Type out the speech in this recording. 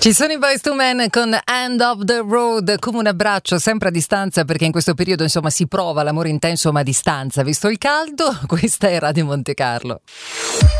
Ci sono i Boyz II Men con End of the Road, come un abbraccio sempre a distanza, perché in questo periodo insomma si prova l'amore intenso ma a distanza visto il caldo. Questa è Radio Monte Carlo.